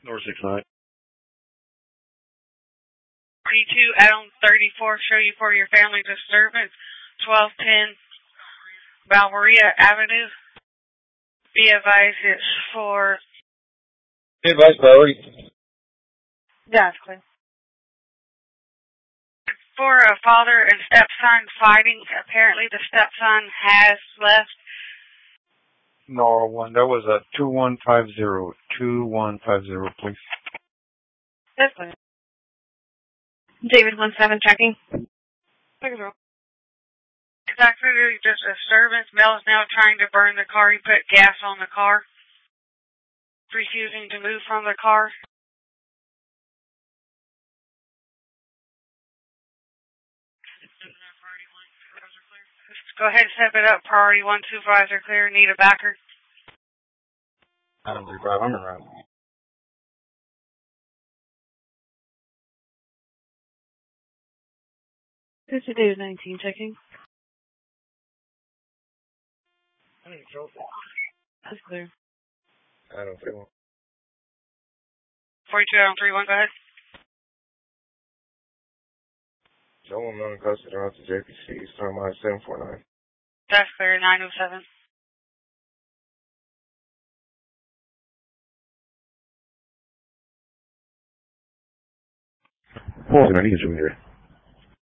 North 69. P2 Adam 34, show you for your family disturbance, 1210 Balvaria Avenue. Be advised it's for... Be advised priority. Yeah, it's clear. For a father and stepson fighting, apparently the stepson has left. No, one. That was a 2150. 2150, please. That's clear. David 17 checking. Exactly, just a disturbance. Mel is now trying to burn the car. He put gas on the car, refusing to move from the car. Go ahead and step it up. Priority 1 supervisor clear. Need a backer. Adam 35, I'm around. This is David 19 checking. That's clear. Adam 31. 42 Adam 31, go ahead. No one known in custody around to JPC. Start my 749. That's clear. 907. Hold on, I need you here.